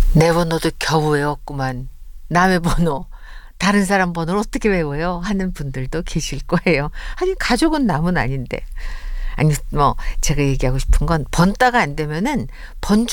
내 번호도 겨우 외웠구만. 남의 번호, 다른 사람 번호를 어떻게 외워요? 하는 분들도 계실 거예요. 하긴 가족은 남은 아닌데. 아니 뭐 제가 얘기하고 싶은 건 번따가 안 되면은 번주